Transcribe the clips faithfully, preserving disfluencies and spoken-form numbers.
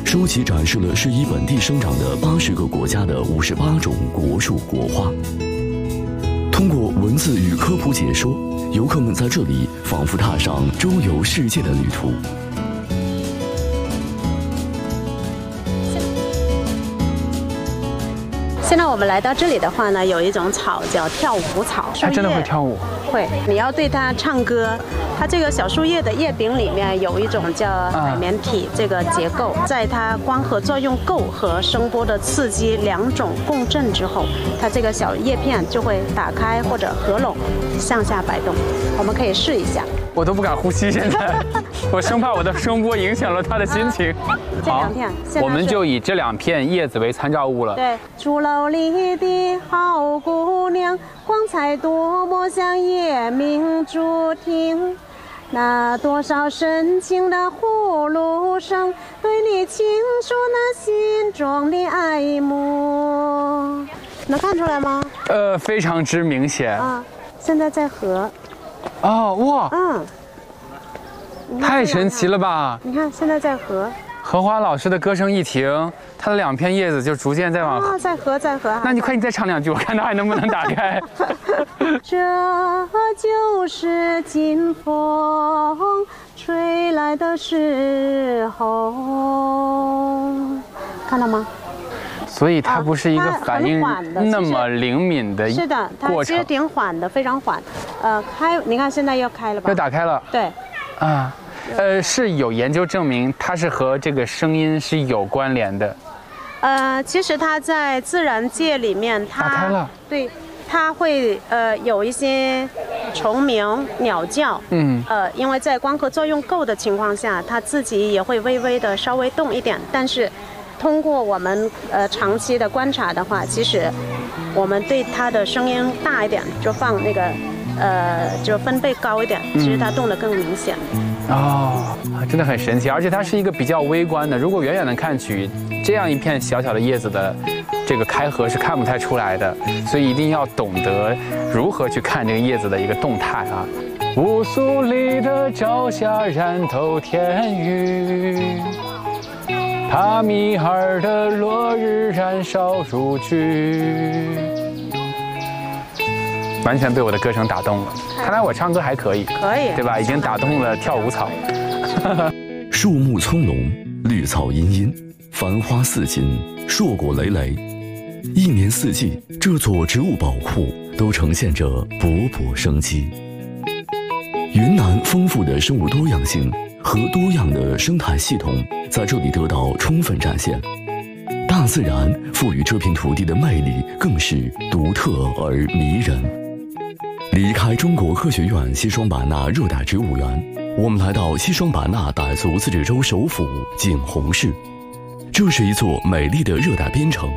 收集展示了适宜本地生长的八十个国家的五十八种国树国花。通过文字与科普解说，游客们在这里仿佛踏上周游世界的旅途。 现在我们来到这里的话呢，有一种草叫跳舞草， 它真的会跳舞？ 会，你要对它唱歌。它这个小树叶的叶柄里面有一种叫海绵体这个结构，在它光合作用够和声波的刺激两种共振之后，它这个小叶片就会打开或者合拢，向下摆动。我们可以试一下。 我都不敢呼吸，现在我生怕我的声波影响了他的心情。 这两片， 我们就以这两片叶子为参照物了。 对，竹楼里的好姑娘，光彩多么像夜明珠听。那多少深情的呼噜声，对你倾诉那心中的爱慕。能看出来吗？ 呃，非常之明显啊。 现在在合。 哦，哇， 嗯， 太神奇了吧！ 你看，现在在合。 荷花老师的歌声一停，它的两片叶子就逐渐在往啊，在合，在合。 那你快，你再唱两句，我看它还能不能打开。 这就是金风吹来的时候，看到吗？ 所以它不是一个反应那么灵敏的过程。 是的，它其实挺缓的，非常缓。呃，开，你看现在又开了吧？ 又打开了。 对。 啊，呃，是有研究证明它是和这个声音是有关联的。 呃，其实它在自然界里面，它打开了。 对，它会呃有一些虫鸣、鸟叫。嗯。呃，因为在光合作用够的情况下，它自己也会微微的稍微动一点，但是。通过我们呃长期的观察的话，其实我们对它的声音大一点，就放那个呃就分贝高一点，其实它动得更明显。 哦，真的很神奇，而且它是一个比较微观的，如果远远的看去，这样一片小小的叶子的这个开合是看不太出来的，所以一定要懂得如何去看这个叶子的一个动态啊。乌苏里的朝霞染透天宇。帕米尔的落日燃烧如炬，完全被我的歌声打动了。看来我唱歌还可以， 可以， 对吧？已经打动了跳舞草。 树木葱茏，绿草茵茵，繁花似锦，硕果累累。一年四季，这座植物宝库都呈现着勃勃生机。云南丰富的生物多样性和多样的生态系统在这里得到充分展现，大自然赋予这片土地的魅力更是独特而迷人。离开中国科学院西双版纳热带植物园，我们来到西双版纳傣族自治州首府景洪市，这是一座美丽的热带边城。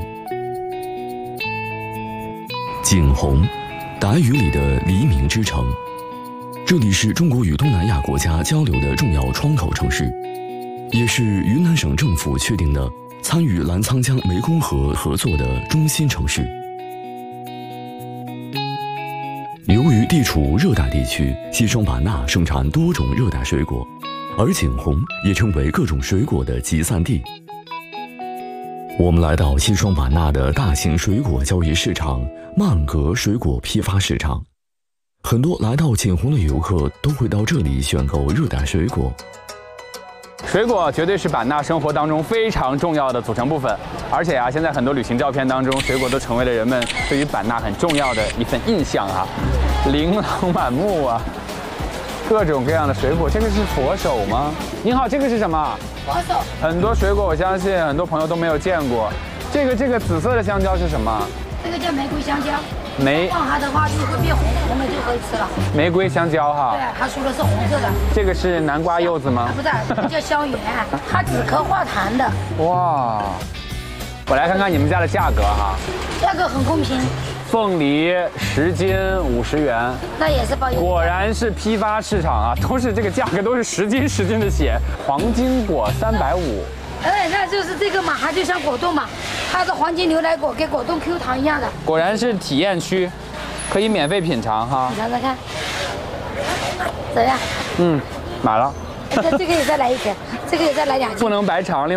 景洪，傣语里的黎明之城。这里是中国与东南亚国家交流的重要窗口城市，也是云南省政府确定的参与澜沧江湄公河合作的中心城市。由于地处热带地区，西双版纳盛产多种热带水果，而景洪也成为各种水果的集散地。我们来到西双版纳的大型水果交易市场曼格水果批发市场。很多来到景洪的游客都会到这里选购热带水果。 水果绝对是版纳生活当中非常重要的组成部分，而且啊，现在很多旅行照片当中，水果都成为了人们对于版纳很重要的一份印象啊，琳琅满目啊，各种各样的水果。这个是佛手吗？您好，这个是什么？ 佛手。很多水果我相信很多朋友都没有见过。这个这个紫色的香蕉是什么？ 这个叫玫瑰香蕉。 玫放它的话就会变红，红了就可以吃了。 玫瑰香蕉哈。 对，它说的是红色的。 这个是南瓜柚子吗？ 不是，这个叫香橼，它止咳化痰的。 哇，我来看看你们家的价格哈。 价格很公平。 凤梨十斤五十元， 那也是包邮。 果然是批发市场啊，都是这个价格，都是十斤十斤的写。黄金果三百五。 哎，那就是这个嘛，它就像果冻嘛，它是黄金牛奶果，跟果冻 Q 糖一样的。 果然是体验区，可以免费品尝哈。 你尝尝看，怎么样？ 嗯，买了。 这这个也再来一颗，这个也再来两斤。 不能白尝，另外。